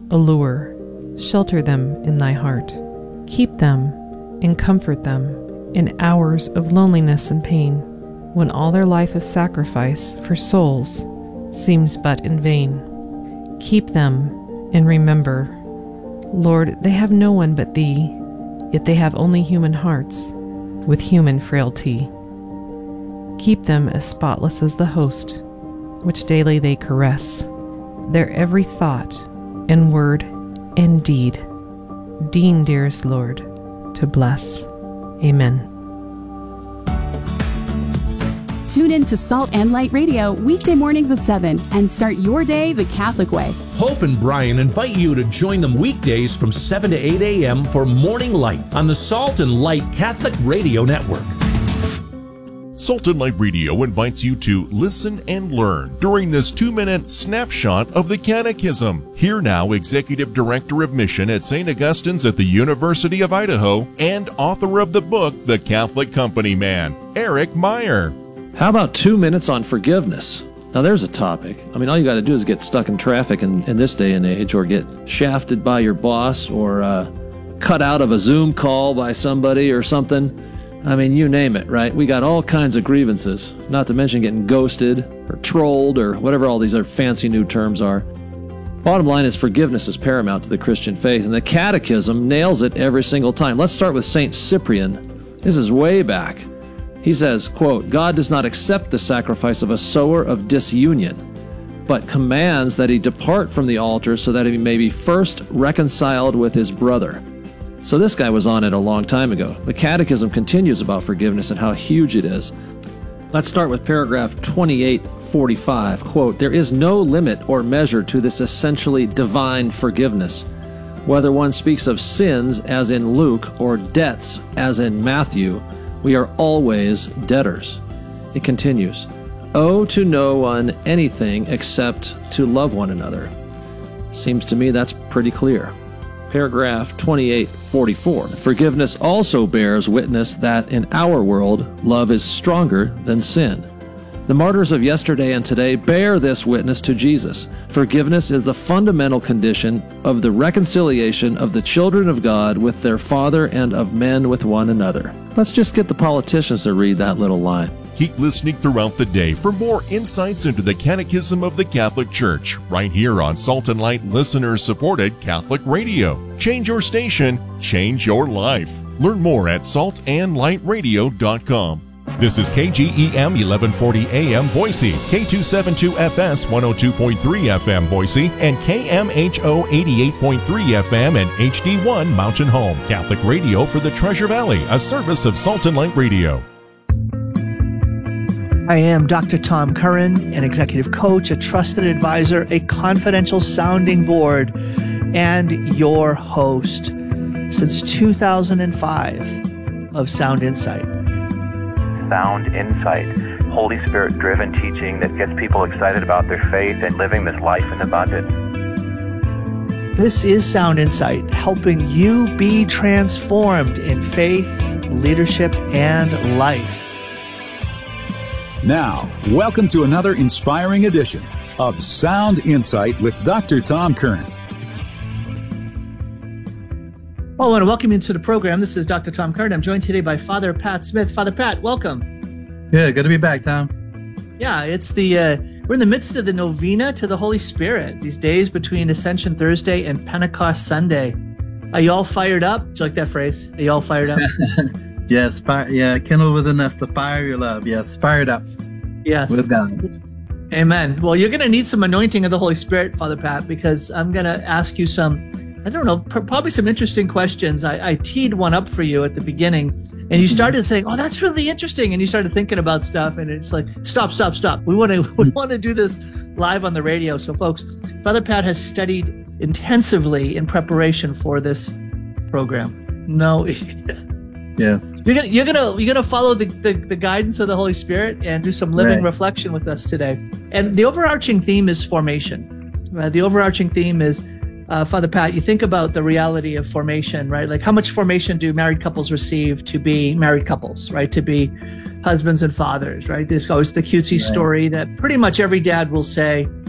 allure. Shelter them in thy heart. Keep them and comfort them in hours of loneliness and pain, when all their life of sacrifice for souls seems but in vain. Keep them and remember, Lord, they have no one but Thee, yet they have only human hearts with human frailty. Keep them as spotless as the host, which daily they caress, their every thought and word and deed. Deign, dearest Lord, to bless. Amen. Tune in to Salt and Light Radio weekday mornings at 7 and start your day the Catholic way. Hope and Brian invite you to join them weekdays from 7 to 8 a.m. for Morning Light on the Salt and Light Catholic Radio Network. Salt and Light Radio invites you to listen and learn during this 2-minute snapshot of the Catechism. Here now, Executive Director of Mission at St. Augustine's at the University of Idaho and author of the book, The Catholic Company Man, Eric Meyer. How about 2 minutes on forgiveness? Now there's a topic. I mean, all you got to do is get stuck in traffic in this day and age, or get shafted by your boss, or cut out of a Zoom call by somebody or something. I mean, you name it, right? We got all kinds of grievances, not to mention getting ghosted or trolled or whatever all these other fancy new terms are. Bottom line is forgiveness is paramount to the Christian faith, and the Catechism nails it every single time. Let's start with St. Cyprian. This is way back. He says, quote, God does not accept the sacrifice of a sower of disunion, but commands that he depart from the altar so that he may be first reconciled with his brother. So this guy was on it a long time ago. The Catechism continues about forgiveness and how huge it is. Let's start with paragraph 2845. Quote, there is no limit or measure to this essentially divine forgiveness. Whether one speaks of sins, as in Luke, or debts, as in Matthew, we are always debtors. It continues, owe to no one anything except to love one another. Seems to me that's pretty clear. Paragraph 2844. Forgiveness also bears witness that in our world, love is stronger than sin. The martyrs of yesterday and today bear this witness to Jesus. Forgiveness is the fundamental condition of the reconciliation of the children of God with their Father and of men with one another. Let's just get the politicians to read that little line. Keep listening throughout the day for more insights into the Catechism of the Catholic Church, right here on Salt and Light listener-supported Catholic Radio. Change your station, change your life. Learn more at saltandlightradio.com. This is KGEM 1140 AM Boise, K272FS 102.3 FM Boise, and KMHO 88.3 FM and HD1 Mountain Home. Catholic Radio for the Treasure Valley, a service of Salt and Light Radio. I am Dr. Tom Curran, an executive coach, a trusted advisor, a confidential sounding board, and your host since 2005 of Sound Insight. Sound Insight, Holy Spirit-driven teaching that gets people excited about their faith and living this life in abundance. This is Sound Insight, helping you be transformed in faith, leadership, and life. Now, welcome to another inspiring edition of Sound Insight with Dr. Tom Curran. Well, I want to welcome you to the program. This is Dr. Tom Curran. I'm joined today by Father Pat Smith. Father Pat, welcome. Yeah, good to be back, Tom. Yeah, it's we're in the midst of the novena to the Holy Spirit, these days between Ascension Thursday and Pentecost Sunday. Are you all fired up? Do you like that phrase? Are you all fired up? Yes, kindle within us the fire of your love. Yes, fired up. Yes. With God. Amen. Well, you're going to need some anointing of the Holy Spirit, Father Pat, because I'm going to ask you some, I don't know, probably some interesting questions. I teed one up for you at the beginning, and you started saying, oh, that's really interesting. And you started thinking about stuff, and it's like, stop. We want to do this live on the radio. So, folks, Father Pat has studied intensively in preparation for this program. No. Yes. You're gonna follow the guidance of the Holy Spirit and do some living reflection with us today. And the overarching theme is formation. The overarching theme is, Father Pat, you think about the reality of formation, right? Like, how much formation do married couples receive to be married couples, right? To be husbands and fathers, right? There's always the cutesy story that pretty much every dad will say,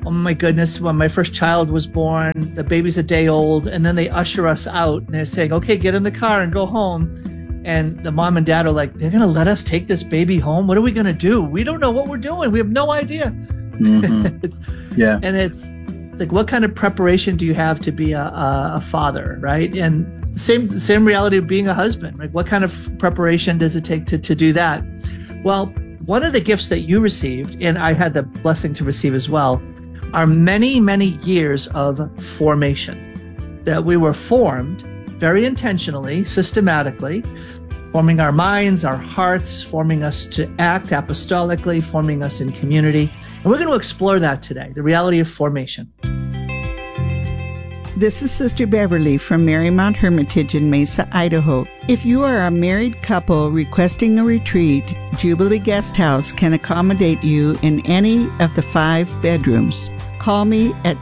oh my goodness, when my first child was born, the baby's a day old, and then they usher us out and they're saying, okay, get in the car and go home. And the mom and dad are like, they're going to let us take this baby home? What are we going to do? We don't know what we're doing. We have no idea. Mm-hmm. Yeah. And it's like, what kind of preparation do you have to be a father, right? And same reality of being a husband. Like, what kind of preparation does it take to do that? Well, one of the gifts that you received, and I had the blessing to receive as well, are many, many years of formation. That we were formed very intentionally, systematically, forming our minds, our hearts, forming us to act apostolically, forming us in community. And we're going to explore that today, the reality of formation. This is Sister Beverly from Marymount Hermitage in Mesa, Idaho. If you are a married couple requesting a retreat, Jubilee Guest House can accommodate you in any of the 5 bedrooms. Call me at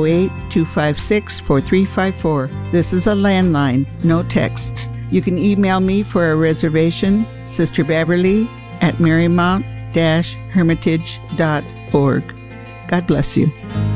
208-256-4354. This is a landline, no texts. You can email me for a reservation, Sister Beverly at marymount-hermitage.org. God bless you.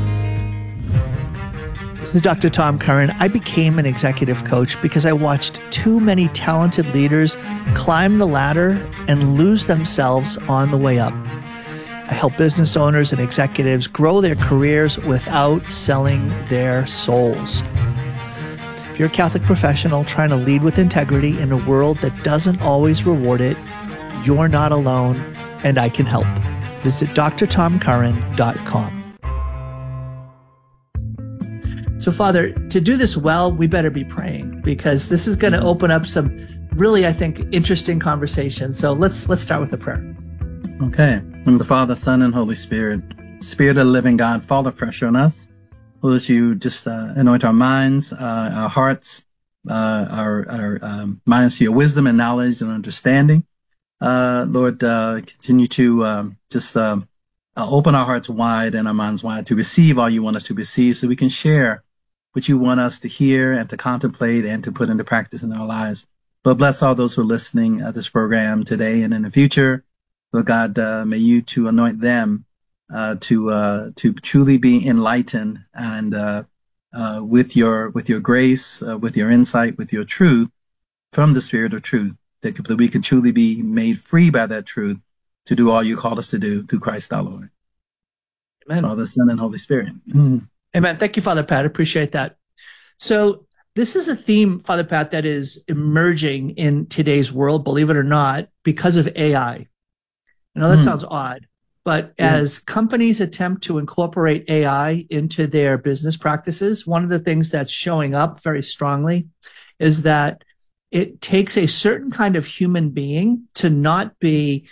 This is Dr. Tom Curran. I became an executive coach because I watched too many talented leaders climb the ladder and lose themselves on the way up. I help business owners and executives grow their careers without selling their souls. If you're a Catholic professional trying to lead with integrity in a world that doesn't always reward it, you're not alone, and I can help. Visit drtomcurran.com. So, Father, to do this well, we better be praying, because this is going to open up some really, I think, interesting conversations. So let's start with a prayer. Okay. In the Father, Son, and Holy Spirit, Spirit of the living God, fall afresh on us. Lord, as you just anoint our minds, our hearts, our minds to your wisdom and knowledge and understanding. Lord, continue to open our hearts wide and our minds wide to receive all you want us to receive, so we can share what you want us to hear and to contemplate and to put into practice in our lives. Lord, bless all those who are listening to this program today and in the future. Lord God, may you to anoint them to truly be enlightened and with your grace, with your insight, with your truth from the Spirit of truth, that we can truly be made free by that truth to do all you called us to do through Christ our Lord. Amen. Father, Son, and Holy Spirit. Amen. Thank you, Father Pat. I appreciate that. So this is a theme, Father Pat, that is emerging in today's world, believe it or not, because of AI. I know that sounds odd, but as companies attempt to incorporate AI into their business practices, one of the things that's showing up very strongly is that it takes a certain kind of human being to not be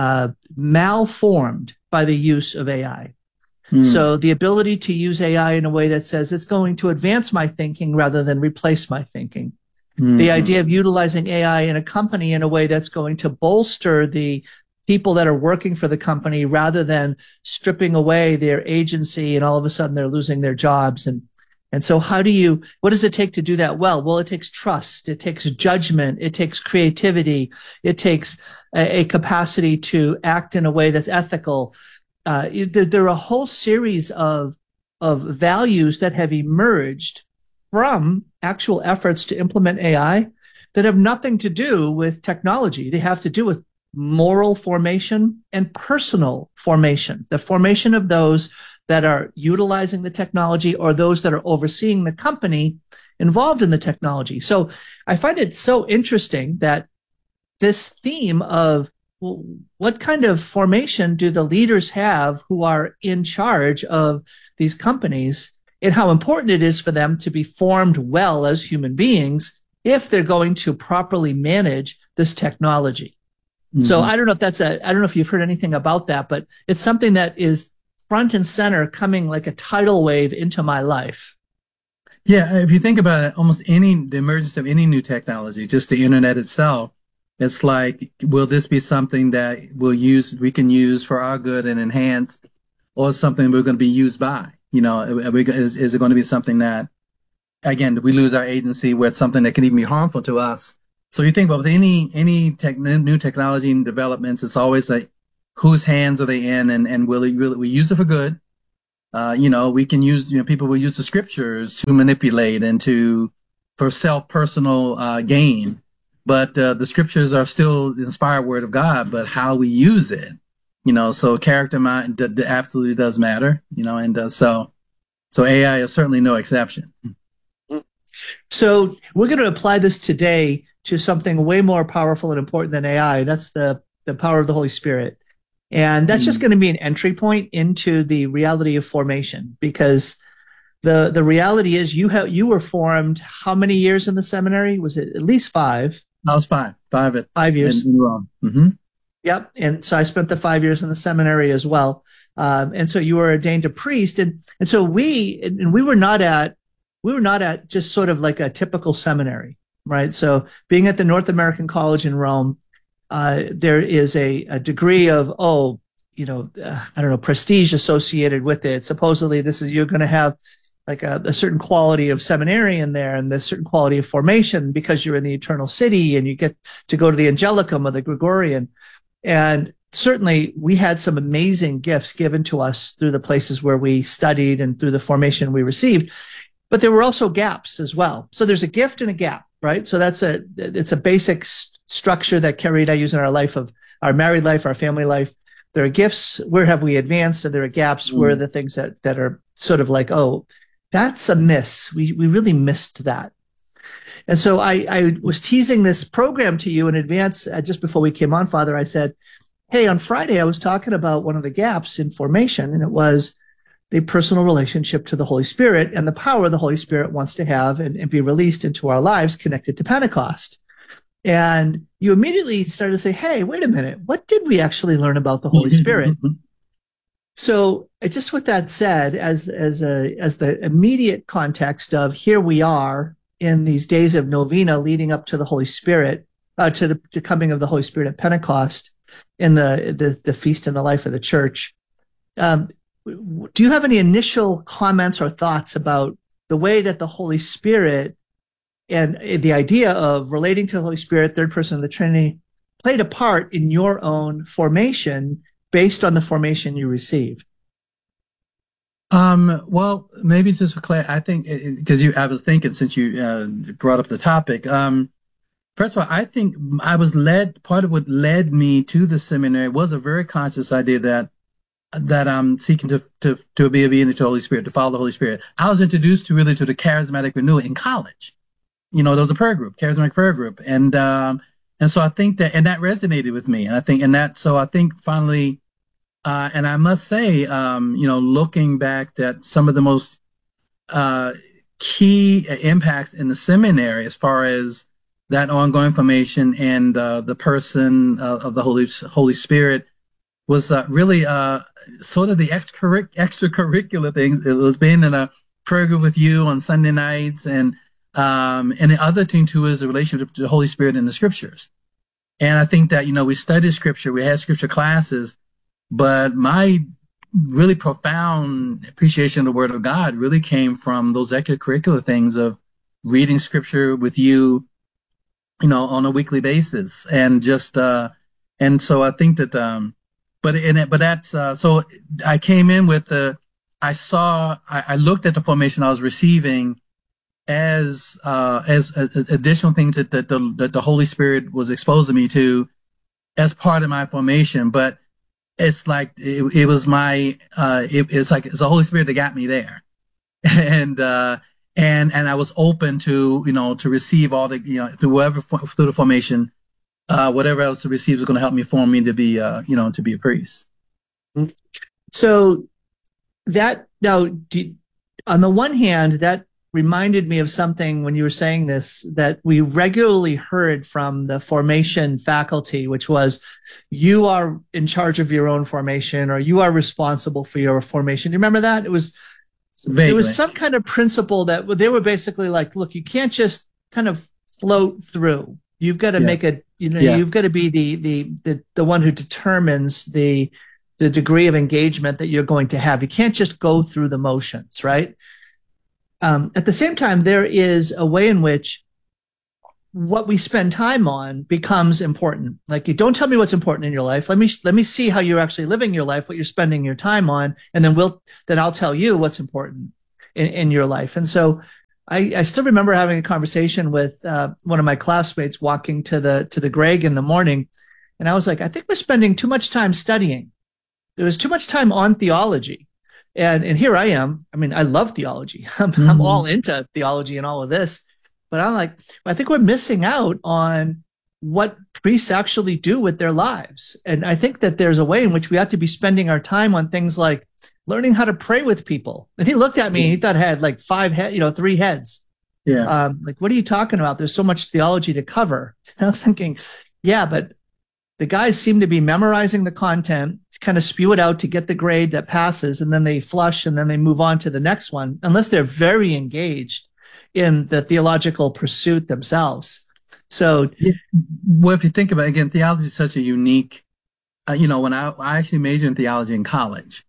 malformed by the use of AI. So the ability to use AI in a way that says it's going to advance my thinking rather than replace my thinking. The idea of utilizing AI in a company in a way that's going to bolster the people that are working for the company rather than stripping away their agency, and all of a sudden they're losing their jobs. And so what does it take to do that well? Well, it takes trust, it takes judgment, it takes creativity, it takes a capacity to act in a way that's ethical. There are a whole series of values that have emerged from actual efforts to implement AI that have nothing to do with technology. They have to do with moral formation and personal formation, the formation of those that are utilizing the technology or those that are overseeing the company involved in the technology. So I find it so interesting that this theme of, well, what kind of formation do the leaders have who are in charge of these companies, and how important it is for them to be formed well as human beings if they're going to properly manage this technology. So I don't know if you've heard anything about that, but it's something that is front and center, coming like a tidal wave into my life. Yeah, if you think about it, the emergence of any new technology, just the internet itself, it's like, will this be something that we can use for our good and enhance, or something we're going to be used by? Is it going to be something that, again, we lose our agency, where it's something that can even be harmful to us? So you think about with any new technology and developments, it's always like, whose hands are they in, and will we use it for good, We can use, people will use the scriptures to manipulate and for personal gain. But the scriptures are still the inspired word of God, but how we use it, so character mind absolutely does matter, and so AI is certainly no exception. So we're going to apply this today to something way more powerful and important than AI. That's the power of the Holy Spirit. And that's just going to be an entry point into the reality of formation, because the reality is you were formed how many years in the seminary? Was it at least 5? I was 5 years. In Rome. Mm-hmm. Yep. And so I spent the 5 years in the seminary as well. And so you were ordained a priest. And so we were not at just sort of like a typical seminary, right? So being at the North American College in Rome, there is a degree of, prestige associated with it. Supposedly you're going to have like a certain quality of seminarian there and a certain quality of formation because you're in the Eternal City and you get to go to the Angelicum or the Gregorian. And certainly we had some amazing gifts given to us through the places where we studied and through the formation we received. But there were also gaps as well. So there's a gift and a gap, right? So it's a basic structure that Carrie and I use in our life, of our married life, our family life. There are gifts. Where have we advanced? And there are gaps. Where are the things that are sort of like, oh, that's a miss. We really missed that. And so I was teasing this program to you in advance just before we came on, Father. I said, hey, on Friday, I was talking about one of the gaps in formation, and it was the personal relationship to the Holy Spirit and the power the Holy Spirit wants to have and be released into our lives connected to Pentecost. And you immediately started to say, hey, wait a minute, what did we actually learn about the Holy Spirit? So just with that said, as the immediate context of here we are in these days of novena leading up to the Holy Spirit, to the coming of the Holy Spirit at Pentecost, in the feast in the life of the church. Do you have any initial comments or thoughts about the way that the Holy Spirit and the idea of relating to the Holy Spirit, third person of the Trinity, played a part in your own formation based on the formation you received? Well, maybe just for clarity, I think, because I was thinking since you brought up the topic, first of all, I think I was part of what led me to the seminary was a very conscious idea that I'm seeking to be obedient to the Holy Spirit, to follow the Holy Spirit. I was introduced to the charismatic renewal in college. There was a prayer group, charismatic prayer group. And so I think that resonated with me. And I think finally, and I must say, looking back, that some of the most key impacts in the seminary as far as that ongoing formation and the person of the Holy Spirit was really sort of the extracurricular things. It was being in a prayer group with you on Sunday nights, and the other thing too is the relationship to the Holy Spirit in the scriptures. And I think that we studied scripture, we had scripture classes, but my really profound appreciation of the Word of God really came from those extracurricular things of reading scripture with you, on a weekly basis, and just and so I think that so I came in with I looked at the formation I was receiving as additional things that the Holy Spirit was exposing me to as part of my formation, but it's like it was my it's the Holy Spirit that got me there, and I was open to to receive all the through the formation, whatever else to receive is going to help me form me to be to be a priest. So that now, on the one hand, that reminded me of something when you were saying this that we regularly heard from the formation faculty, which was, you are in charge of your own formation, or you are responsible for your formation. Do you remember that? It was vaguely. There was some kind of principle that they were basically like, look, you can't just kind of float through. You've got to make you've got to be the one who determines the degree of engagement that you're going to have. You can't just go through the motions, right? At the same time, there is a way in which what we spend time on becomes important. Like, you don't tell me what's important in your life. Let me see how you're actually living your life, what you're spending your time on, and then I'll tell you what's important in your life. And so I still remember having a conversation with one of my classmates walking to the Greg in the morning, and I was like, I think we're spending too much time studying. There was too much time on theology. And here I am. I mean, I love theology. I'm all into theology and all of this. But I'm like, I think we're missing out on what priests actually do with their lives. And I think that there's a way in which we have to be spending our time on things like learning how to pray with people. And he looked at me and he thought I had like 3 heads. Yeah. Like, what are you talking about? There's so much theology to cover. And I was thinking, yeah, but the guys seem to be memorizing the content, kind of spew it out to get the grade that passes, and then they flush and then they move on to the next one, unless they're very engaged in the theological pursuit themselves. So, well, if you think about it, again, theology is such a unique, when I actually majored in theology in college,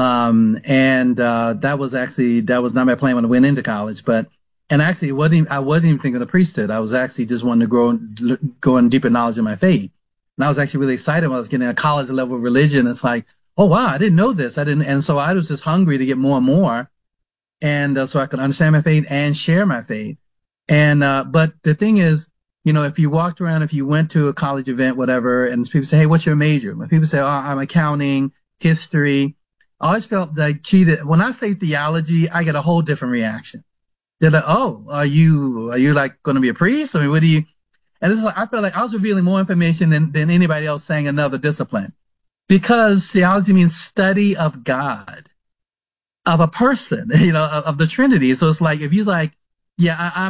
that was not my plan when I went into college, and actually I wasn't even thinking of the priesthood. I was actually just wanting to go in deeper knowledge of my faith. And I was actually really excited when I was getting a college level religion. It's like, oh wow, I didn't know this. And so I was just hungry to get more and more. And so I could understand my faith and share my faith. And but the thing is, if you walked around, if you went to a college event, whatever, and people say, hey, what's your major? When people say, oh, I'm accounting, history, I always felt like cheated. When I say theology, I get a whole different reaction. They're like, oh, are you like going to be a priest? I mean, what do you? And it's like, I felt like I was revealing more information than anybody else saying another discipline, because theology means study of God, of a person, of the Trinity. So it's like, if you like, I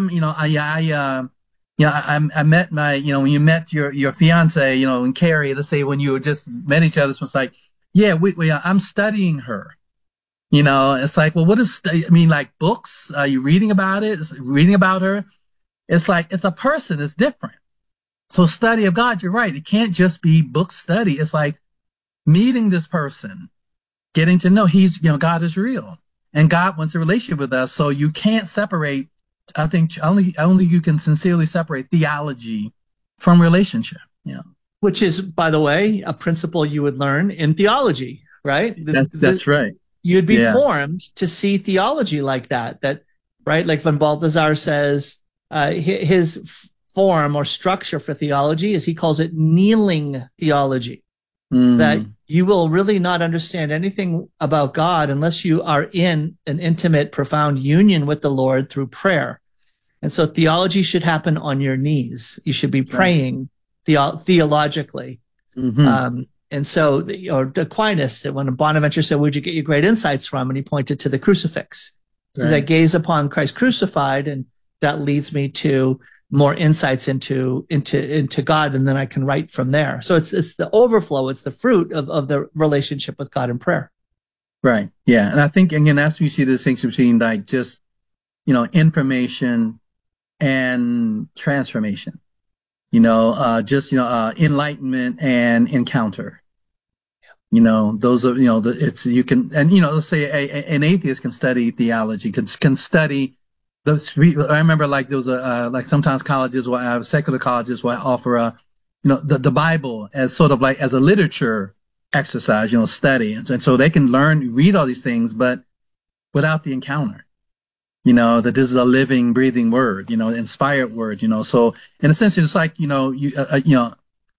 met my, when you met your fiance, and Carrie, let's say when you just met each other, it was like, I'm studying her. It's like, well, what is, like books? Are you reading about it? Reading about her? It's like, it's a person. It's different. So study of God, you're right. It can't just be book study. It's like meeting this person, getting to know God is real and God wants a relationship with us. So you can't separate. I think only you can sincerely separate theology from relationship. Which is, by the way, a principle you would learn in theology, right? That's right. You'd be formed to see theology like that, right? Like when Balthazar says, his form or structure for theology is, he calls it kneeling theology, that you will really not understand anything about God unless you are in an intimate, profound union with the Lord through prayer. And so theology should happen on your knees. You should be praying theologically. And so, Aquinas, when Bonaventure said, where'd you get your great insights from? And he pointed to the crucifix. So I gaze upon Christ crucified, and that leads me to more insights into God, and then I can write from there. So it's the overflow, it's the fruit of the relationship with God in prayer. Right. Yeah. And I think, again, that's where you see the distinction between like just, information and transformation, enlightenment and encounter. Those are, let's say an atheist can study theology, can study. I remember like there was like sometimes colleges will have, secular colleges will offer the Bible as sort of like as a literature exercise, study. And so they can read all these things, but without the encounter, that this is a living, breathing word, inspired word, so in a sense, it's like, a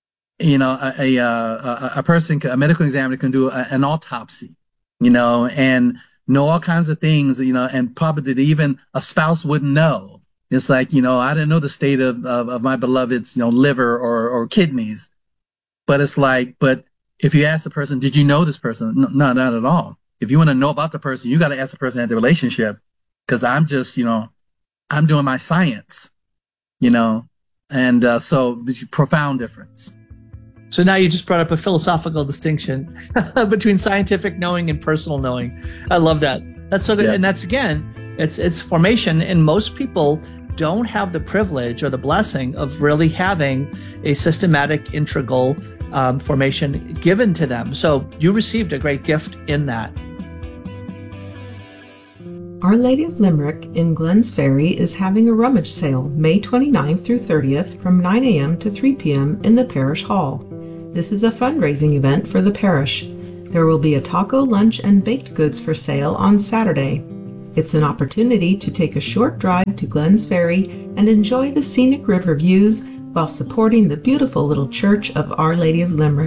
medical examiner can do an autopsy, and know all kinds of things, and probably that even a spouse wouldn't know. It's like, I didn't know the state of my beloved's, liver or kidneys. But it's like, but if you ask the person, did you know this person? No, not at all. If you want to know about the person, you got to ask the person at the relationship, because I'm just, I'm doing my science, and so profound difference. So now you just brought up a philosophical distinction between scientific knowing and personal knowing. I love that. That's so good. Yeah. And that's, again, it's formation. And most people don't have the privilege or the blessing of really having a systematic, integral formation given to them. So you received a great gift in that. Our Lady of Limerick in Glens Ferry is having a rummage sale May 29th through 30th from 9 a.m. to 3 p.m. in the parish hall. This is a fundraising event for the parish. There will be a taco lunch and baked goods for sale on Saturday. It's an opportunity to take a short drive to Glens Ferry and enjoy the scenic river views while supporting the beautiful little church of Our Lady of Limerick.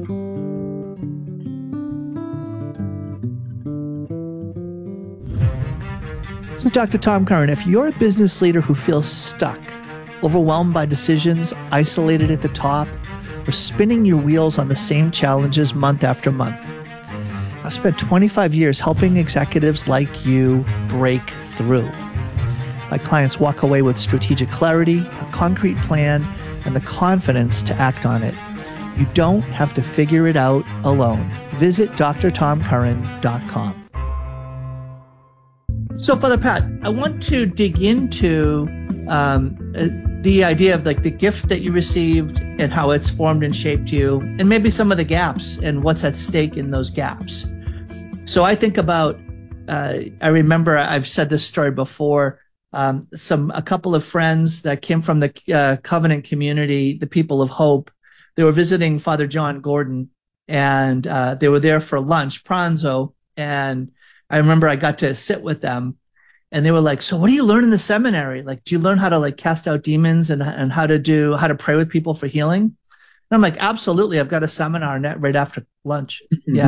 So Dr. Tom Curran, if you're a business leader who feels stuck, overwhelmed by decisions, isolated at the top, or spinning your wheels on the same challenges month after month, I've spent 25 years helping executives like you break through. My clients walk away with strategic clarity, a concrete plan, and the confidence to act on it. You don't have to figure it out alone. Visit drtomcurran.com. So, Father Pat, I want to dig into the idea of like the gift that you received and how it's formed and shaped you, and maybe some of the gaps and what's at stake in those gaps. So I think about, I remember I've said this story before, a couple of friends that came from the Covenant community, the People of Hope. They were visiting Father John Gordon, and they were there for lunch, pranzo, and I remember I got to sit with them, and they were like, so what do you learn in the seminary? Like, do you learn how to like cast out demons and how to pray with people for healing? And I'm like, absolutely. I've got a seminar right after lunch. Yeah.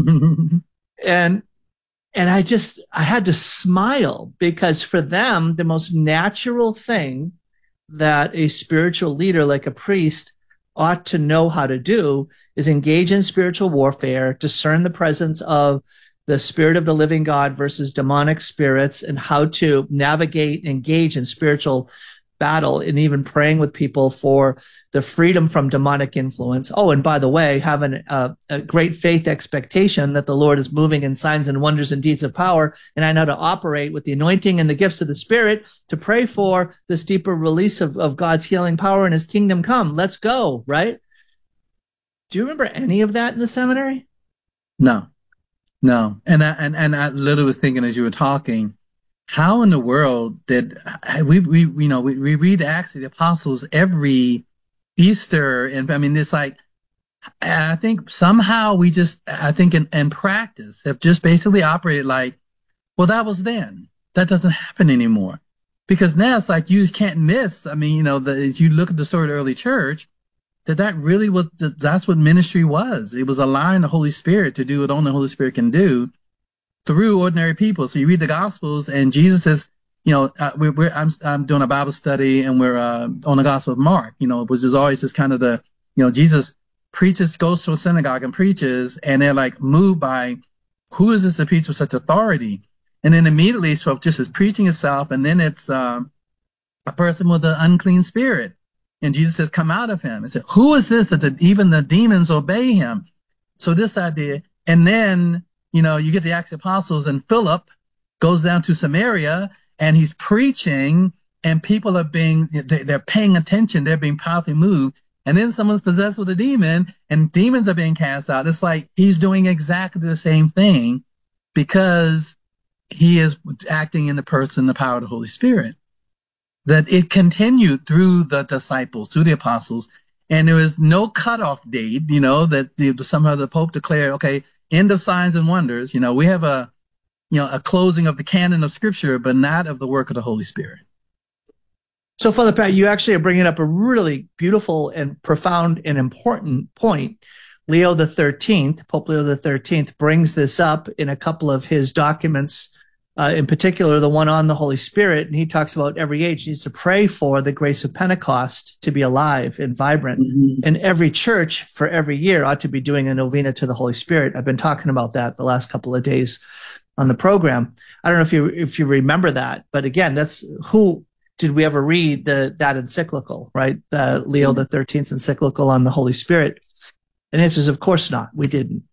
And I had to smile, because for them, the most natural thing that a spiritual leader like a priest ought to know how to do is engage in spiritual warfare, discern the presence of the spirit of the living God versus demonic spirits, and how to navigate and engage in spiritual battle, and even praying with people for the freedom from demonic influence. Oh, and by the way, having a great faith expectation that the Lord is moving in signs and wonders and deeds of power, and I know to operate with the anointing and the gifts of the Spirit to pray for this deeper release of God's healing power and His kingdom come. Let's go, right? Do you remember any of that in the seminary? No. And I literally was thinking as you were talking, how in the world did we read Acts of the Apostles every Easter, and I mean, it's like, I think somehow we just, I think in practice have just basically operated like, well, that was then. That doesn't happen anymore. Because now it's like you can't miss. I mean, as you look at the story of the early church, that really was, that's what ministry was. It was allowing the Holy Spirit to do what only the Holy Spirit can do through ordinary people. So you read the Gospels, and Jesus says, I'm doing a Bible study, and we're on the Gospel of Mark, which is always just kind of Jesus preaches, goes to a synagogue and preaches, and they're like moved by, who is this that preaches with such authority? And then immediately, so just as preaching itself, and then it's a person with an unclean spirit. And Jesus says, come out of him. And said, who is this that even the demons obey him? So this idea, and then, you get the Acts of the Apostles, and Philip goes down to Samaria, and he's preaching, and people are they're paying attention. They're being powerfully moved. And then someone's possessed with a demon, and demons are being cast out. It's like he's doing exactly the same thing, because he is acting in the person, the power of the Holy Spirit. That it continued through the disciples, through the apostles, and there was no cutoff date, that somehow the Pope declared, okay, end of signs and wonders. We have a closing of the canon of Scripture, but not of the work of the Holy Spirit. So, Father Pat, you actually are bringing up a really beautiful and profound and important point. Pope Leo XIII, brings this up in a couple of his documents, in particular, the one on the Holy Spirit, and he talks about every age needs to pray for the grace of Pentecost to be alive and vibrant. Mm-hmm. And every church for every year ought to be doing a novena to the Holy Spirit. I've been talking about that the last couple of days on the program. I don't know if you remember that, but again, that's who did we ever read that encyclical, right? The Leo XIII's encyclical on the Holy Spirit. And the answer is, of course not. We didn't.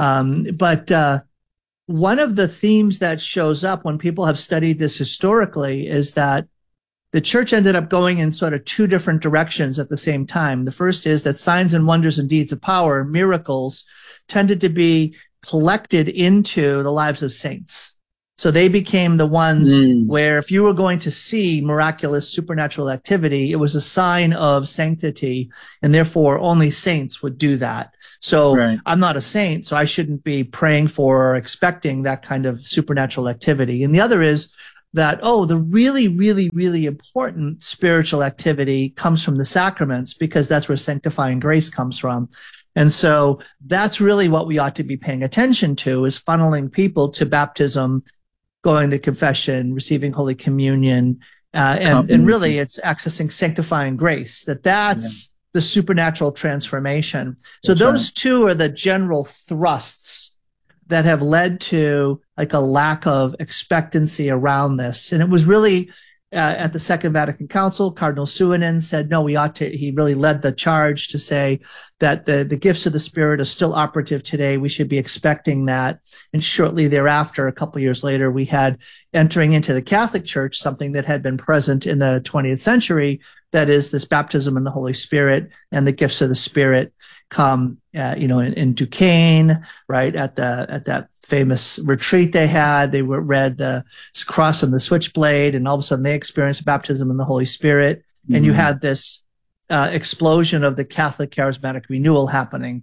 But one of the themes that shows up when people have studied this historically is that the church ended up going in sort of two different directions at the same time. The first is that signs and wonders and deeds of power, miracles, tended to be collected into the lives of saints. So they became the ones where if you were going to see miraculous supernatural activity, it was a sign of sanctity, and therefore only saints would do that. So I'm not a saint, so I shouldn't be praying for or expecting that kind of supernatural activity. And the other is that, the really, really, really important spiritual activity comes from the sacraments, because that's where sanctifying grace comes from. And so that's really what we ought to be paying attention to, is funneling people to baptism, going to confession, receiving Holy Communion, and really it's accessing sanctifying grace. That's the supernatural transformation. So those two are the general thrusts that have led to like a lack of expectancy around this. And it was really at the Second Vatican Council, Cardinal Suanen said, no, he really led the charge to say that the gifts of the Spirit are still operative today. We should be expecting that. And shortly thereafter, a couple of years later, we had entering into the Catholic Church, something that had been present in the 20th century, that is this baptism in the Holy Spirit, and the gifts of the Spirit come, in Duquesne, right, at that famous retreat they had. They read the cross and the switchblade, and all of a sudden they experienced baptism in the Holy Spirit. And you had this explosion of the Catholic charismatic renewal happening.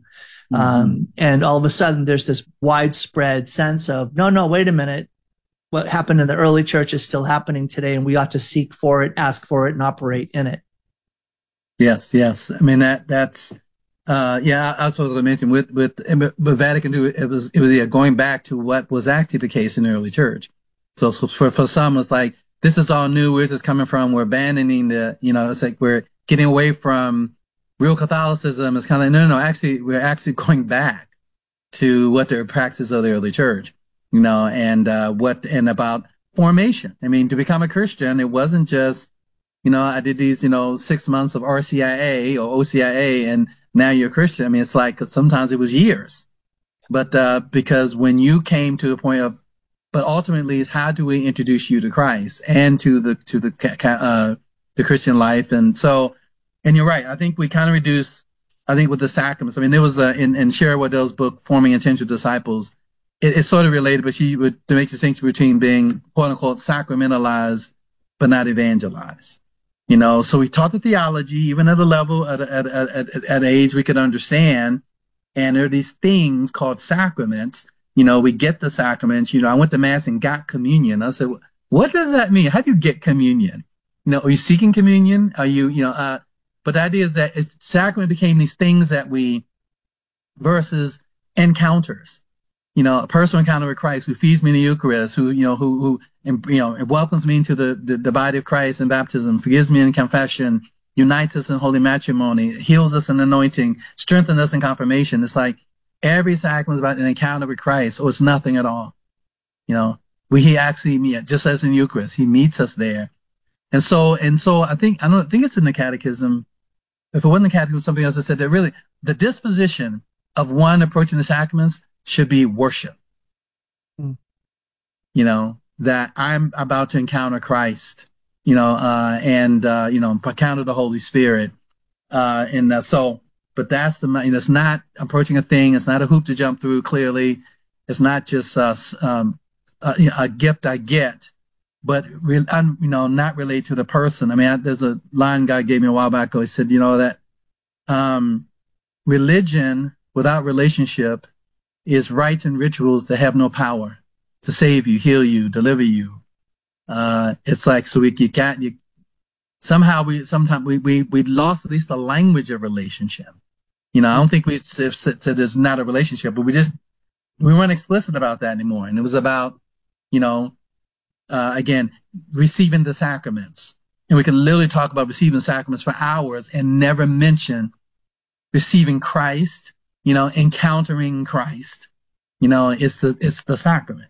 And all of a sudden there's this widespread sense of, no, wait a minute. What happened in the early church is still happening today, and we ought to seek for it, ask for it, and operate in it. Yes. I mean, that's I was supposed to mention with Vatican II, it was going back to what was actually the case in the early church. So for some, it's like, this is all new. Where's this coming from? We're abandoning it's like we're getting away from real Catholicism. It's kind of like, no, actually, we're actually going back to what their practice of the early church, and about formation. I mean, to become a Christian, it wasn't just, I did these, 6 months of RCIA or OCIA, and now you're a Christian. I mean, it's like, 'cause sometimes it was years, but because when you came to the point of, but ultimately, is how do we introduce you to Christ and to the Christian life? And so, and you're right. I think we kind of reduce, with the sacraments. I mean, there was in Sherry Waddell's book, Forming Intentional Disciples, it's sort of related, but she would make the distinction between being quote unquote sacramentalized but not evangelized. So we taught the theology, even at a level, at age we could understand. And there are these things called sacraments. We get the sacraments. I went to Mass and got communion. I said, what does that mean? How do you get communion? Are you seeking communion? Are you, but the idea is that sacrament became these things that versus encounters. A personal encounter with Christ who feeds me in the Eucharist, who welcomes me into the body of Christ in baptism, forgives me in confession, unites us in holy matrimony, heals us in anointing, strengthens us in confirmation. It's like every sacrament is about an encounter with Christ, or it's nothing at all. He actually meet, just as in Eucharist, he meets us there. And so I don't think it's in the Catechism. If it wasn't the Catechism, something else that said that really the disposition of one approaching the sacraments should be worship. That I'm about to encounter Christ, encounter the Holy Spirit. But that's it's not approaching a thing. It's not a hoop to jump through. Clearly, it's not just a gift I get, but not related to the person. I mean, there's a line God gave me a while back ago. He said, that religion without relationship is rites and rituals that have no power to save you, heal you, deliver you. It's like, so sometimes we lost at least the language of relationship. I don't think we said there's not a relationship, but we weren't explicit about that anymore. And it was about, again, receiving the sacraments. And we can literally talk about receiving the sacraments for hours and never mention receiving Christ, encountering Christ. It's the sacrament.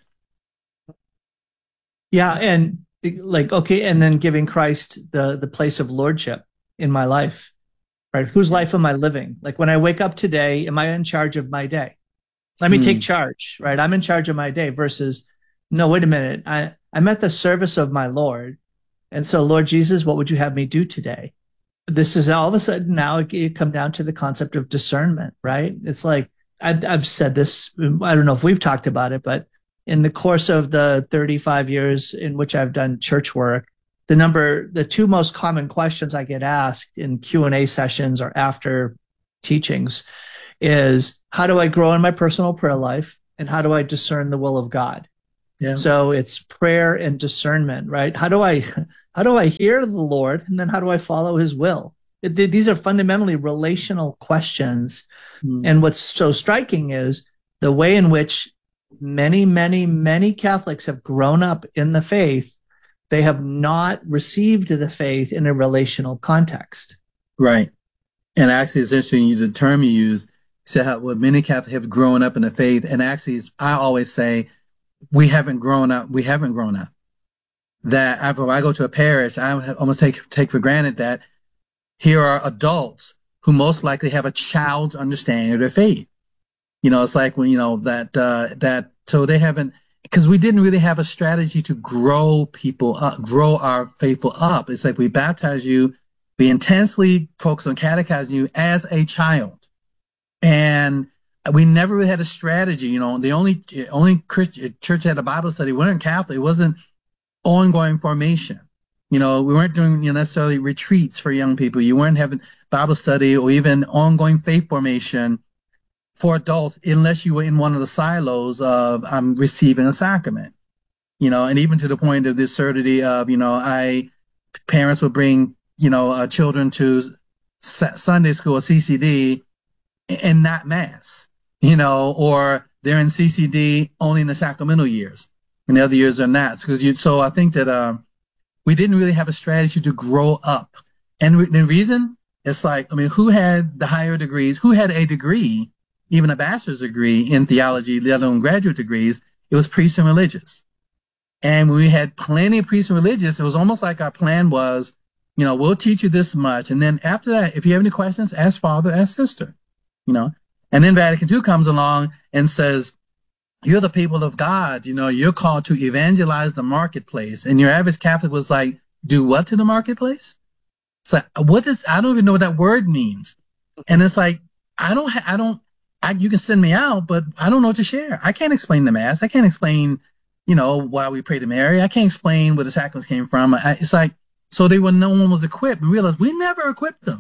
Yeah. And and then giving Christ the place of lordship in my life, right? Whose life am I living? Like when I wake up today, am I in charge of my day? Let me take charge, right? I'm in charge of my day versus, no, wait a minute. I'm at the service of my Lord. And so, Lord Jesus, what would you have me do today? This is all of a sudden now it come down to the concept of discernment, right? It's like, I've said this, I don't know if we've talked about it, but in the course of the 35 years in which I've done church work, the two most common questions I get asked in Q&A sessions or after teachings is, how do I grow in my personal prayer life? And how do I discern the will of God? Yeah. So it's prayer and discernment, right? How do I hear the Lord? And then how do I follow his will? These are fundamentally relational questions. And what's so striking is the way in which many, many, many Catholics have grown up in the faith. They have not received the faith in a relational context. Right. And actually, it's interesting, the term you use, said how many Catholics have grown up in the faith. And actually, I always say, we haven't grown up. We haven't grown up. That after I go to a parish, I almost take for granted that here are adults who most likely have a child's understanding of their faith. It's like when, so they haven't, because we didn't really have a strategy to grow people up, grow our faithful up. It's like we baptize you, we intensely focus on catechizing you as a child. And we never really had a strategy. The only Christian church that had a Bible study, we weren't Catholic. It wasn't ongoing formation. We weren't doing necessarily retreats for young people. You weren't having Bible study or even ongoing faith formation for adults unless you were in one of the silos of I'm receiving a sacrament. And even to the point of the absurdity of, parents would bring, children to Sunday school or CCD and not Mass, or they're in CCD only in the sacramental years and the other years are not. So I think that we didn't really have a strategy to grow up. And the reason, it's like, who had the higher degrees? Who had a degree, even a bachelor's degree in theology, let alone graduate degrees? It was priests and religious. And when we had plenty of priests and religious, it was almost like our plan was, we'll teach you this much. And then after that, if you have any questions, ask father, ask sister, And then Vatican II comes along and says, you're the people of God. You're called to evangelize the marketplace. And your average Catholic was like, do what to the marketplace? It's like, I don't even know what that word means. And it's like, you can send me out, but I don't know what to share. I can't explain the Mass. I can't explain, why we pray to Mary. I can't explain where the sacraments came from. It's like, so no one was equipped. We realized we never equipped them.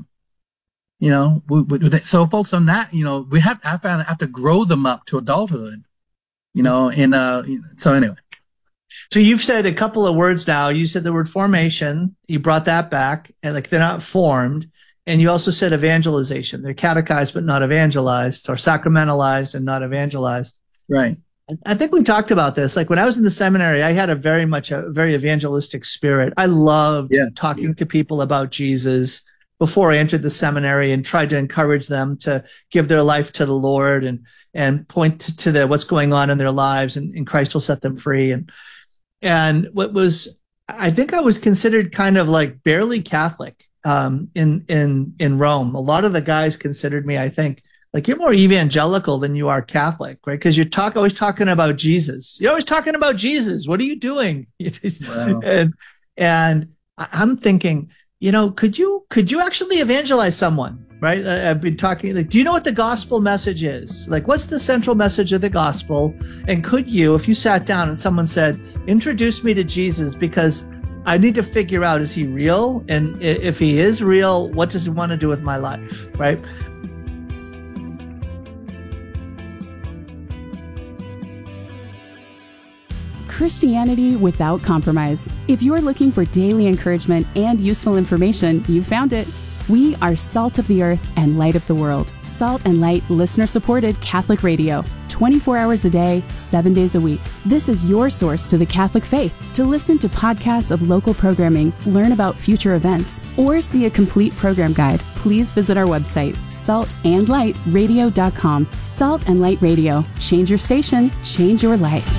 So folks are not, I found I have to grow them up to adulthood, so anyway. So you've said a couple of words now. You said the word formation. You brought that back, and like they're not formed. And you also said evangelization. They're catechized but not evangelized, or sacramentalized and not evangelized. Right. I think we talked about this. Like when I was in the seminary, I had a very evangelistic spirit. I loved talking to people about Jesus before I entered the seminary and tried to encourage them to give their life to the Lord and point to what's going on in their lives, and Christ will set them free. And I think I was considered kind of like barely Catholic in Rome. A lot of the guys considered me, I think, like, you're more evangelical than you are Catholic, right? Because you're always talking about Jesus. You're always talking about Jesus. What are you doing? Wow. And I'm thinking, could you actually evangelize someone, right? I've been talking, like, do you know what the gospel message is? Like, what's the central message of the gospel? And could you, if you sat down and someone said, introduce me to Jesus because I need to figure out, is he real? And if he is real, what does he want to do with my life, right? Christianity without compromise. If you're looking for daily encouragement and useful information, you found it. We are Salt of the Earth and Light of the World. Salt and Light listener-supported Catholic radio. 24 hours a day, 7 days a week. This is your source to the Catholic faith. To listen to podcasts of local programming, learn about future events, or see a complete program guide, please visit our website, saltandlightradio.com. Salt and Light Radio. Change your station, change your life.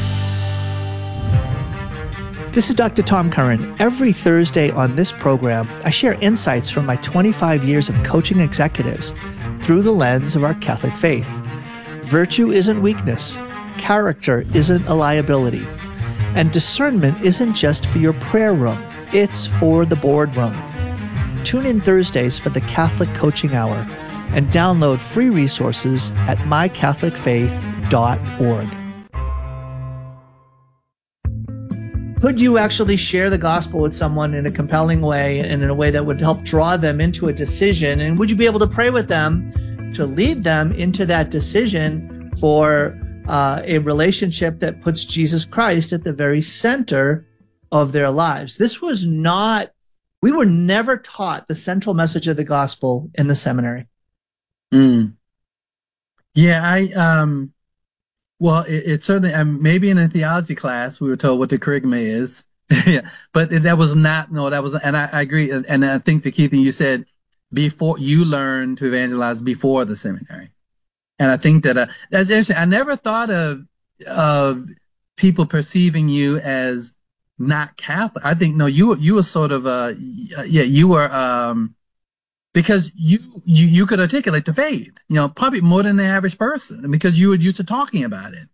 This is Dr. Tom Curran. Every Thursday on this program, I share insights from my 25 years of coaching executives through the lens of our Catholic faith. Virtue isn't weakness. Character isn't a liability. And discernment isn't just for your prayer room. It's for the boardroom. Tune in Thursdays for the Catholic Coaching Hour and download free resources at mycatholicfaith.org. Could you actually share the gospel with someone in a compelling way and in a way that would help draw them into a decision? And would you be able to pray with them to lead them into that decision for a relationship that puts Jesus Christ at the very center of their lives? This was not, we were never taught the central message of the gospel in the seminary. Yeah, well, it certainly, maybe in a theology class, we were told what the kerygma is. Yeah, but that was not, no, that was, and I agree. And I think the key thing you said, before you learn to evangelize before the seminary. And I think that, that's interesting. I never thought of people perceiving you as not Catholic. I think, no, you were sort of, you were, because you could articulate the faith, probably more than the average person, because you were used to talking about it.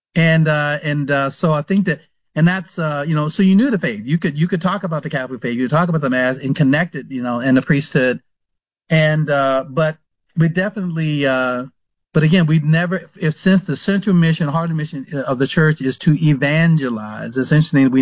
And so I think that, and that's, so you knew the faith. You could talk about the Catholic faith, you could talk about the Mass and connect it, and the priesthood. And, but we definitely, but again, we never, since the central mission, heart of mission of the church is to evangelize, essentially, we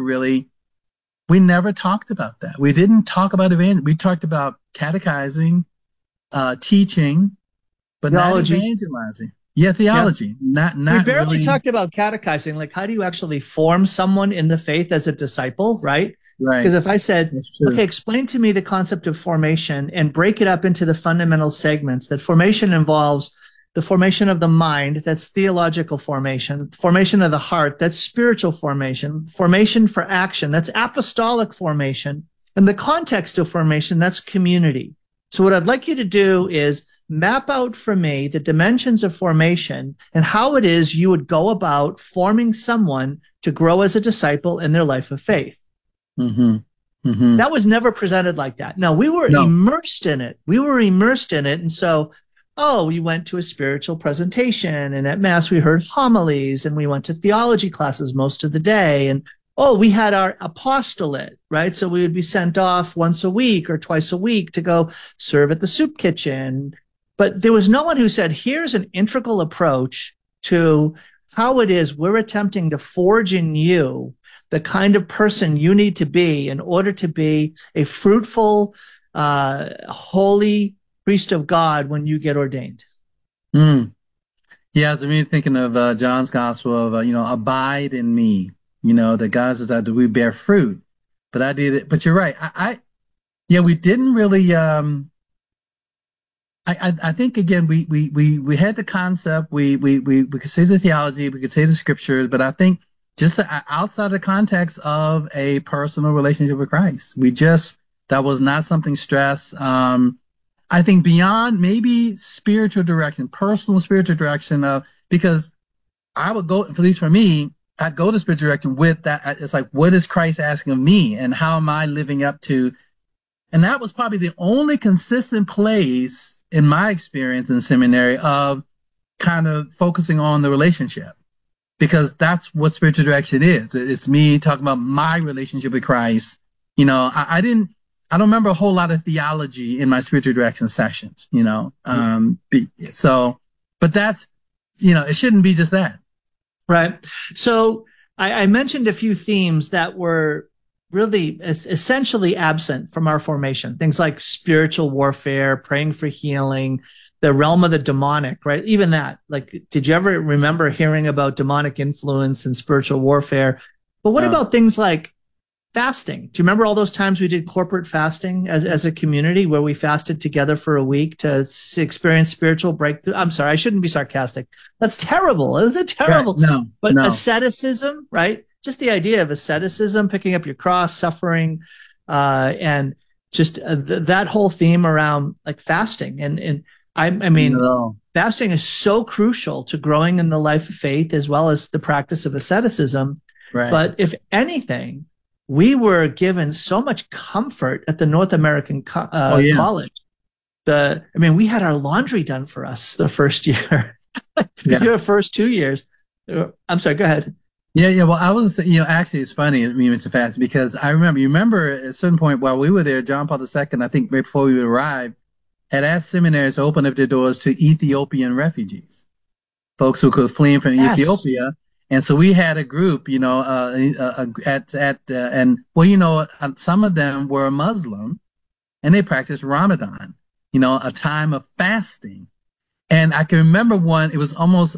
never talked about that. We didn't talk about evangelism. We talked about catechizing, teaching, but theology. Not evangelizing. Yeah, theology. Yeah. Not we barely really talked about catechizing. Like, how do you actually form someone in the faith as a disciple, right? Right. Because if I said, okay, explain to me the concept of formation and break it up into the fundamental segments, that formation involves the formation of the mind, that's theological formation, formation of the heart, that's spiritual formation, formation for action, that's apostolic formation, and the context of formation, that's community. So what I'd like you to do is map out for me the dimensions of formation and how it is you would go about forming someone to grow as a disciple in their life of faith. Mm-hmm. Mm-hmm. That was never presented like that. No, we were immersed in it. And so, we went to a spiritual presentation, and at Mass we heard homilies, and we went to theology classes most of the day. And we had our apostolate, right? So we would be sent off once a week or twice a week to go serve at the soup kitchen. But there was no one who said, here's an integral approach to how it is we're attempting to forge in you the kind of person you need to be in order to be a fruitful, holy priest of God when you get ordained. Yeah, I was thinking of John's gospel of, abide in me, that God says that we bear fruit. But I did it. But you're right. We didn't really, I think again, we had the concept, we could say the theology, we could say the scriptures, but I think just outside the context of a personal relationship with Christ, that was not something stressed. I think beyond maybe spiritual direction, personal spiritual direction, because I would go, at least for me, I'd go to spiritual direction with that. It's like, what is Christ asking of me and how am I living up to? And that was probably the only consistent place in my experience in seminary of kind of focusing on the relationship, because that's what spiritual direction is. It's me talking about my relationship with Christ. I don't remember a whole lot of theology in my spiritual direction sessions, but that's, it shouldn't be just that. Right. So I mentioned a few themes that were really essentially absent from our formation. Things like spiritual warfare, praying for healing, the realm of the demonic, right? Even that, like, did you ever remember hearing about demonic influence and spiritual warfare? But what about things like fasting? Do you remember all those times we did corporate fasting as a community where we fasted together for a week to experience spiritual breakthrough? I'm sorry, I shouldn't be sarcastic. That's terrible. Is it terrible? Right. But asceticism, right? Just the idea of asceticism, picking up your cross, suffering, and just that whole theme around like fasting. And I mean, fasting is so crucial to growing in the life of faith as well as the practice of asceticism. Right. But if anything, we were given so much comfort at the North American College. We had our laundry done for us the first year. Your first 2 years. I'm sorry, go ahead. Yeah. Well, I was, actually it's funny, Mr. Fast, because you remember at a certain point while we were there, John Paul II, I think right before we would arrive, had asked seminaries to open up their doors to Ethiopian refugees, folks who could flee from Ethiopia. And so we had a group, you know, and well, you know, some of them were Muslim and they practiced Ramadan, you know, a time of fasting. And I can remember one, it was almost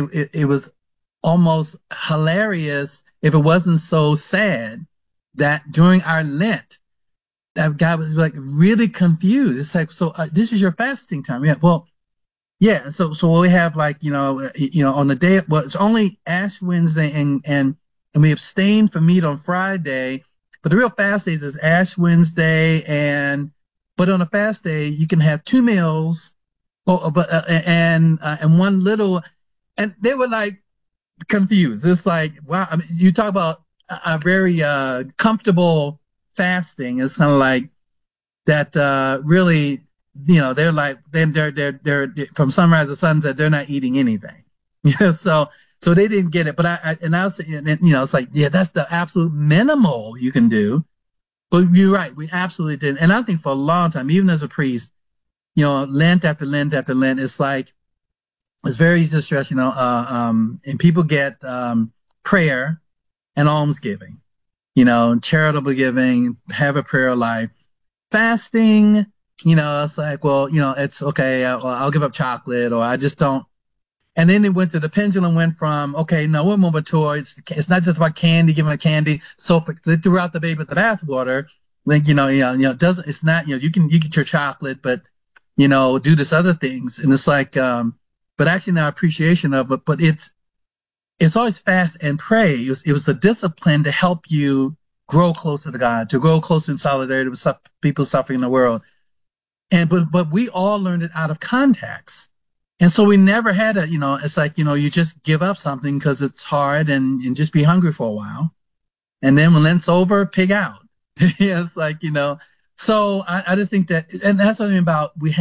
hilarious if it wasn't so sad that during our Lent, that guy was like really confused. It's like, so this is your fasting time. Yeah. Well, yeah. So we have like, you know, on the day, well, it's only Ash Wednesday and we abstain from meat on Friday, but the real fast days is Ash Wednesday but on a fast day, you can have 2 meals, and one little, and they were like confused. It's like, wow. I mean, you talk about a very comfortable fasting. It's kind of like that. Really, you know, they're like they're from sunrise to sunset. They're not eating anything. Yeah, so they didn't get it. But I was, you know, it's like, yeah, that's the absolute minimal you can do. But you're right, we absolutely didn't. And I think for a long time, even as a priest, you know, Lent after Lent after Lent, it's like it's very easy to stress, you know, and people get prayer and almsgiving, you know, charitable giving, have a prayer life. Fasting, you know, it's like, well, you know, it's okay, I'll give up chocolate, or I just don't. And then the pendulum went from, okay, no, we're moving towards, it's not just about candy, giving a candy. So they threw out the baby with the bathwater. Like, it's not, you know, you can get your chocolate, but, you know, do this other things. And it's like, but actually now appreciation of it, but it's always fast and pray. It was a discipline to help you grow closer to God, to grow closer in solidarity with people suffering in the world. But we all learned it out of context. And so we never had a, you know, it's like, you know, you just give up something because it's hard and just be hungry for a while. And then when Lent's over, pig out. Yeah, it's like, you know, so I just think that, and that's what I mean about the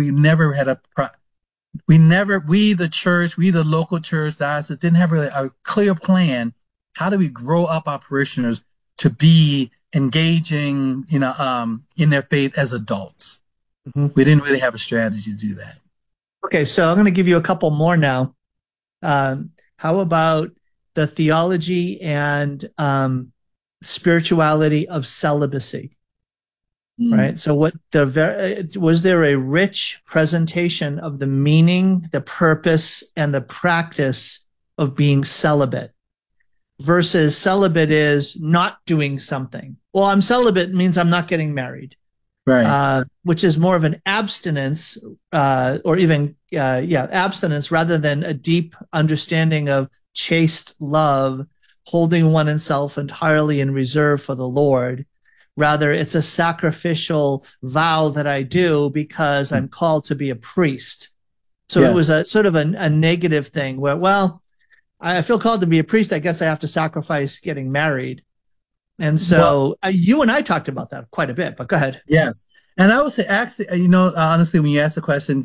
church, the local church, diocese didn't have really a clear plan. How do we grow up our parishioners to be engaging, you know, in their faith as adults? Mm-hmm. We didn't really have a strategy to do that. Okay, so I'm going to give you a couple more now. How about the theology and spirituality of celibacy? Right. So was there a rich presentation of the meaning, the purpose, and the practice of being celibate versus celibate is not doing something? Well, I'm celibate means I'm not getting married. Right. Which is more of an abstinence, abstinence rather than a deep understanding of chaste love, holding oneself entirely in reserve for the Lord. Rather, it's a sacrificial vow that I do because I'm called to be a priest. So It was a sort of a negative thing where, well, I feel called to be a priest. I guess I have to sacrifice getting married. And so you and I talked about that quite a bit, but go ahead. Yes. And I would say, actually, you know, honestly, when you asked the question,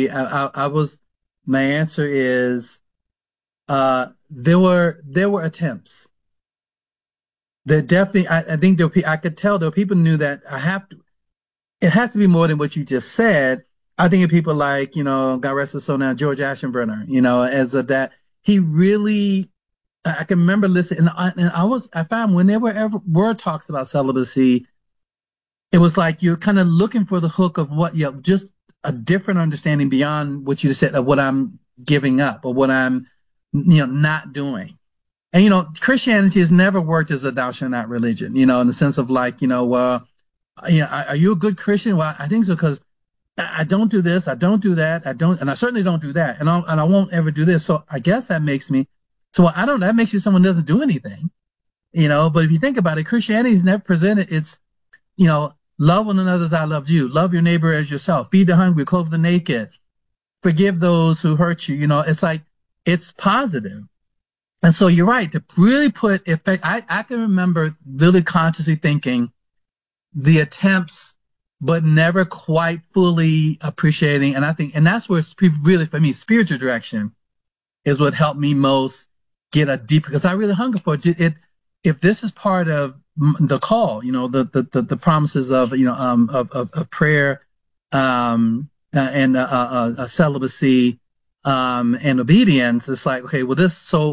my answer is, there were attempts. There definitely, I think I could tell there were people who knew that it has to be more than what you just said. I think of people like, you know, God rest his soul now, George Aschenbrenner, you know, that he really, I can remember listening, and I found whenever were talks about celibacy, it was like you're kind of looking for the hook of what, you know, just a different understanding beyond what you just said of what I'm giving up or what I'm, you know, not doing. And, you know, Christianity has never worked as a thou shalt not religion, you know, in the sense of like, you know, well, you know, are you a good Christian? Well, I think so, because I don't do this, I don't do that, and I certainly don't do that, and I won't ever do this. So I guess that makes me. So that makes you someone who doesn't do anything, you know. But if you think about it, Christianity is never presented. It's, you know, love one another as I loved you. Love your neighbor as yourself. Feed the hungry, clothe the naked. Forgive those who hurt you. You know, it's like, it's positive. And so you're right, to really put effect. I can remember really consciously thinking the attempts, but never quite fully appreciating. And I think, and that's where really, for me, spiritual direction is what helped me most get a deeper, because I really hunger for it. If this is part of the call, you know, the promises of, you know, of prayer, and celibacy, and obedience, it's like, okay, well,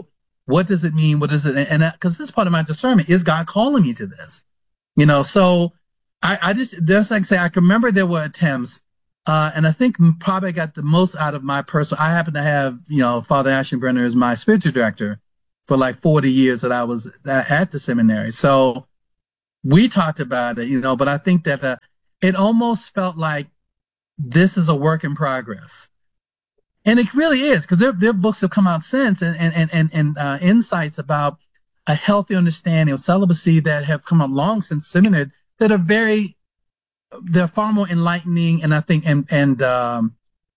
What does it mean? What is it? And because this is part of my discernment, is God calling me to this? You know, so I just like I say, I can remember there were attempts, and I think probably I got the most out of my personal. I happen to have, you know, Father Aschenbrenner as my spiritual director for like 40 years that I was at the seminary. So we talked about it, you know, but I think that it almost felt like this is a work in progress. And it really is, because their books have come out since and insights about a healthy understanding of celibacy that have come along since seminary that are they're far more enlightening, and I think, you know,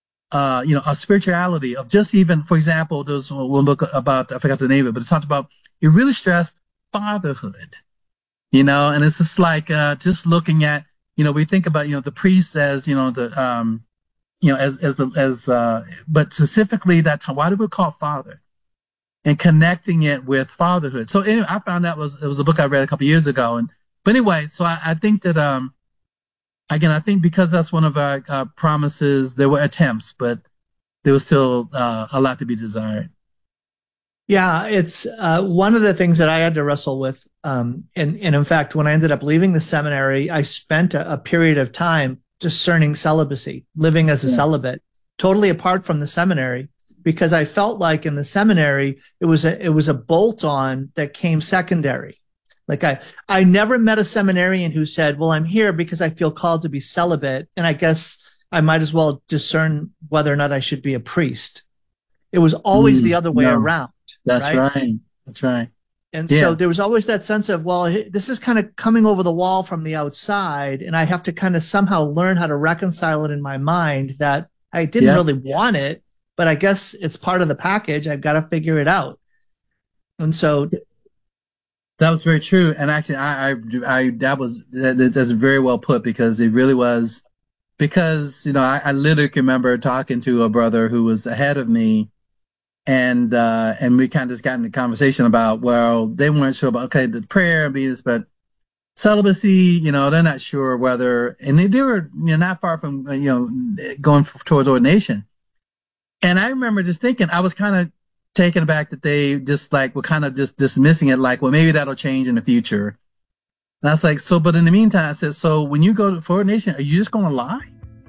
a spirituality of just even, for example, there's one book about, I forgot the name of it, but it talked about, it really stressed fatherhood, you know, and it's just like, just looking at, you know, we think about, you know, the priest as, you know, the, you know, but specifically that time, why do we call it father? And connecting it with fatherhood. So anyway, I found it was a book I read a couple years ago. But anyway, so I think that, again, I think because that's one of our promises, there were attempts, but there was still a lot to be desired. Yeah, it's one of the things that I had to wrestle with. And in fact, when I ended up leaving the seminary, I spent a period of time discerning celibacy, living as a celibate, totally apart from the seminary, because I felt like in the seminary, it was a bolt-on that came secondary. Like I never met a seminarian who said, well, I'm here because I feel called to be celibate, and I guess I might as well discern whether or not I should be a priest. It was always the other way around. That's right. That's right. And so there was always that sense of, well, this is kind of coming over the wall from the outside, and I have to kind of somehow learn how to reconcile it in my mind that I didn't really want it, but I guess it's part of the package. I've got to figure it out. And so that was very true. And actually, that's very well put, because it really was, because, you know, I literally can remember talking to a brother who was ahead of me, and we kind of just got into conversation about, well, they weren't sure about, okay, the prayer and this, but celibacy, you know, they're not sure whether, and they were, you know, not far from, you know, going towards ordination. And I remember just thinking, I was kind of taken aback that they just like were kind of just dismissing it, like, well, maybe that'll change in the future. And I was like, so, but in the meantime, I said, so when you go for ordination, are you just going to lie?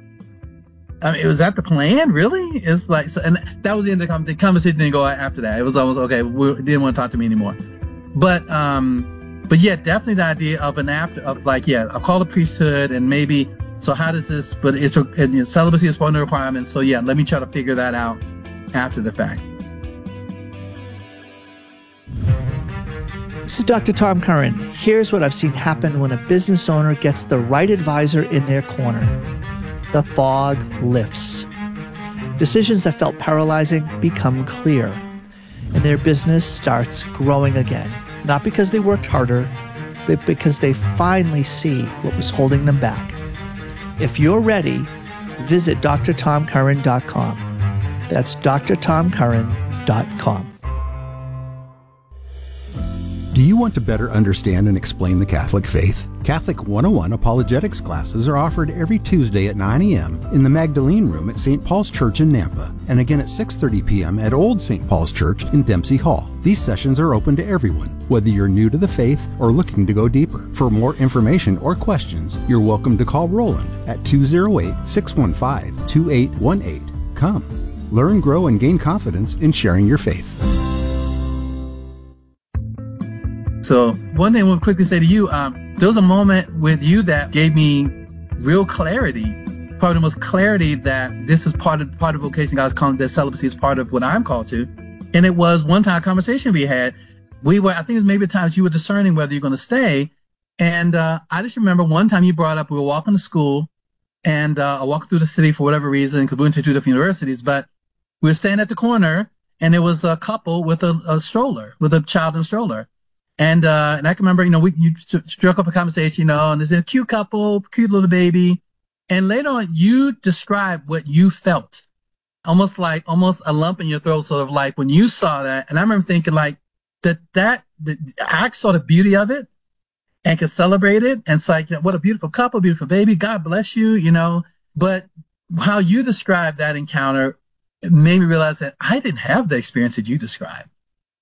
I mean, was that the plan? Really? It's like, so, and that was the end of the conversation. Didn't go after that. It was almost okay. We didn't want to talk to me anymore. But yeah, definitely the idea of I'll call the priesthood, and maybe. So how does this? But celibacy is one of the requirements. So yeah, let me try to figure that out after the fact. This is Dr. Tom Curran. Here's what I've seen happen when a business owner gets the right advisor in their corner. The fog lifts. Decisions that felt paralyzing become clear, and their business starts growing again. Not because they worked harder, but because they finally see what was holding them back. If you're ready, visit drtomcurran.com. That's drtomcurran.com. Do you want to better understand and explain the Catholic faith? Catholic 101 apologetics classes are offered every Tuesday at 9 a.m. in the Magdalene Room at St. Paul's Church in Nampa, and again at 6:30 p.m. at Old St. Paul's Church in Dempsey Hall. These sessions are open to everyone, whether you're new to the faith or looking to go deeper. For more information or questions, you're welcome to call Roland at 208-615-2818. Come, learn, grow, and gain confidence in sharing your faith. So one thing I want to quickly say to you, there was a moment with you that gave me real clarity, probably the most clarity that this is part of vocation God's calling, that celibacy is part of what I'm called to. And it was one time a conversation we had. I think it was maybe times you were discerning whether you're going to stay. And I just remember one time you brought up, we were walking to school, and I walked through the city for whatever reason, because we went to two different universities, but we were standing at the corner, and there was a couple with a stroller, with a child in a stroller. And I can remember, you struck up a conversation, and there's a cute couple, cute little baby. And later on, you described what you felt, almost a lump in your throat, sort of like when you saw that. And I remember thinking I saw the beauty of it and could celebrate it. And it's like, what a beautiful couple, beautiful baby. God bless you, But how you described that encounter, it made me realize that I didn't have the experience that you described.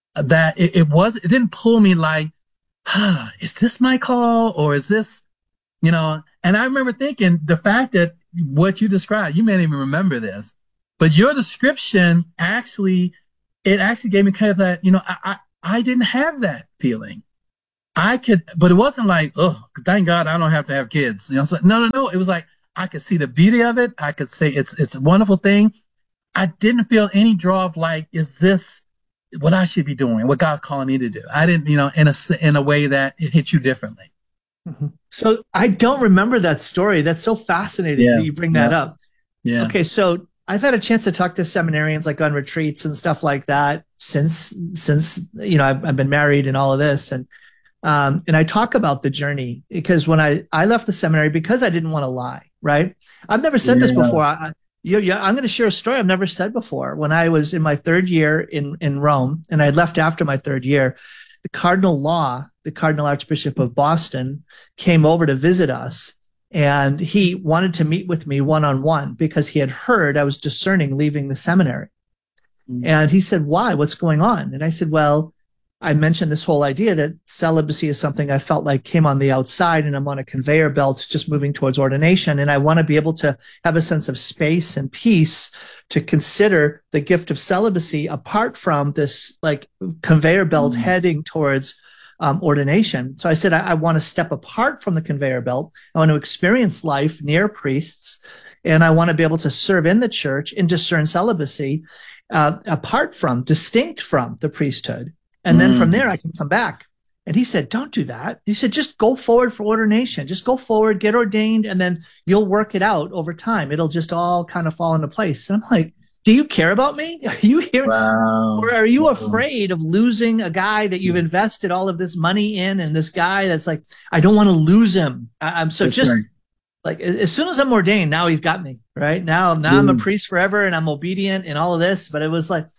that it didn't pull me like, is this my call or is this, you know? And I remember thinking the fact that what you described, you may not even remember this, but your description actually gave me kind of that, you know, I didn't have that feeling. But it wasn't like, oh, thank God I don't have to have kids. You know, so, no. It was like, I could see the beauty of it. I could say it's a wonderful thing. I didn't feel any draw of like, is this what I should be doing? What God's calling me to do? I didn't, you know, in a way that it hit you differently. Mm-hmm. So I don't remember that story. That's so fascinating that you bring that up. Yeah. Okay. So I've had a chance to talk to seminarians like on retreats and stuff like that since, you know, I've been married and all of this. And I talk about the journey because when I left the seminary because I didn't want to lie, right? I've never said this before. I'm going to share a story I've never said before. When I was in my third year in Rome, and I had left after my third year, the Cardinal Law, the Cardinal Archbishop of Boston, came over to visit us, and he wanted to meet with me one-on-one because he had heard I was discerning leaving the seminary. Mm-hmm. And he said, why? What's going on? And I said, well, I mentioned this whole idea that celibacy is something I felt like came on the outside, and I'm on a conveyor belt just moving towards ordination. And I want to be able to have a sense of space and peace to consider the gift of celibacy apart from this like conveyor belt heading towards ordination. So I said, I want to step apart from the conveyor belt. I want to experience life near priests, and I want to be able to serve in the church and discern celibacy distinct from the priesthood. And then from there, I can come back. And he said, don't do that. He said, just go forward for ordination. Just go forward, get ordained, and then you'll work it out over time. It'll just all kind of fall into place. And I'm like, do you care about me? Are you here? Wow. Or are you afraid of losing a guy that you've invested all of this money in, and this guy that's like, I don't want to lose him. I'm so just like, as soon as I'm ordained, now he's got me, right? Now I'm a priest forever and I'm obedient and all of this. But it was like,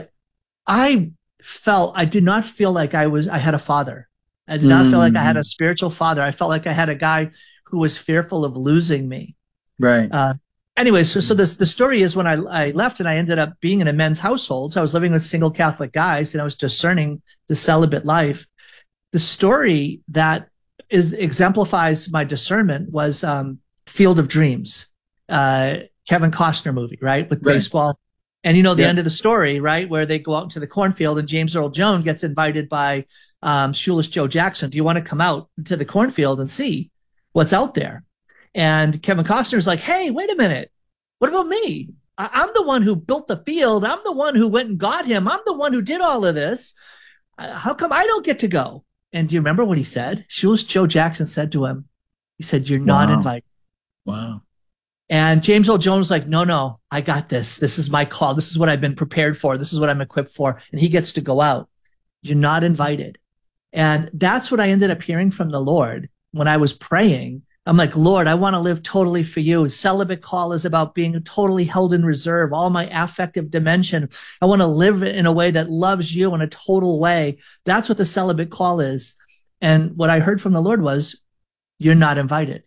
I did not feel like I had a father. I did not feel like I had a spiritual father. I felt like I had a guy who was fearful of losing me. Right. Anyway, so the story is when I left and I ended up being in a men's household. So I was living with single Catholic guys and I was discerning the celibate life. The story that exemplifies my discernment was Field of Dreams, Kevin Costner movie, right? With baseball. And you know the end of the story, right, where they go out into the cornfield and James Earl Jones gets invited by Shoeless Joe Jackson. Do you want to come out to the cornfield and see what's out there? And Kevin Costner's like, hey, wait a minute. What about me? I'm the one who built the field. I'm the one who went and got him. I'm the one who did all of this. How come I don't get to go? And do you remember what he said? Shoeless Joe Jackson said to him, he said, you're not invited. Wow. And James Earl Jones was like, no, I got this. This is my call. This is what I've been prepared for. This is what I'm equipped for. And he gets to go out. You're not invited. And that's what I ended up hearing from the Lord when I was praying. I'm like, Lord, I want to live totally for you. Celibate call is about being totally held in reserve, all my affective dimension. I want to live in a way that loves you in a total way. That's what the celibate call is. And what I heard from the Lord was, you're not invited.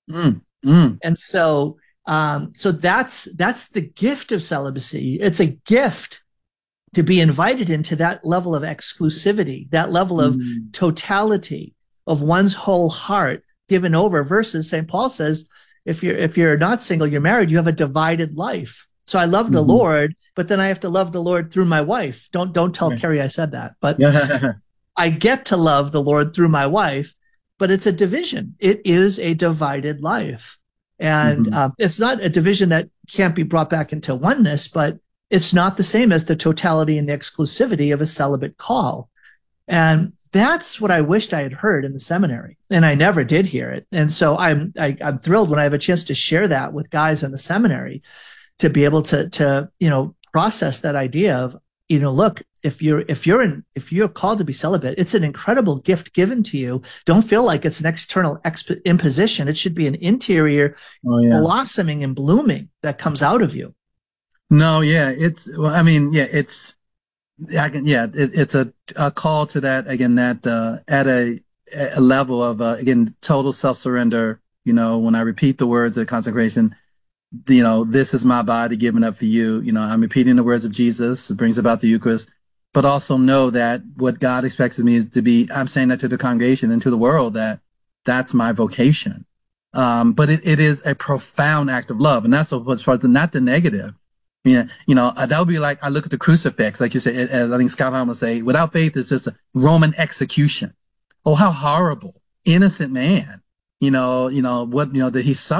And so that's the gift of celibacy. It's a gift to be invited into that level of exclusivity, that level of totality of one's whole heart given over, versus St. Paul says, if you're not single, you're married, you have a divided life. So I love the Lord, but then I have to love the Lord through my wife. Don't tell Carrie I said that, but I get to love the Lord through my wife, but it's a division. It is a divided life. And it's not a division that can't be brought back into oneness, but it's not the same as the totality and the exclusivity of a celibate call. And that's what I wished I had heard in the seminary, and I never did hear it. And so I'm thrilled when I have a chance to share that with guys in the seminary, to be able to process that idea of, look, if you're called to be celibate, it's an incredible gift given to you. Don't feel like it's an external imposition. It should be an interior blossoming and blooming that comes out of you. No, yeah, it's a call to that again. That at a level of again total self-surrender. When I repeat the words of consecration, this is my body given up for you. I'm repeating the words of Jesus. It brings about the Eucharist. but also know that what God expects of me is to be, I'm saying that to the congregation and to the world, that that's my vocation. But it is a profound act of love. And that's what's not the negative. Yeah, that would be like, I look at the crucifix, like you said, as I think Scott Hahn would say, without faith, it's just a Roman execution. Oh, how horrible. Innocent man. That he suffered.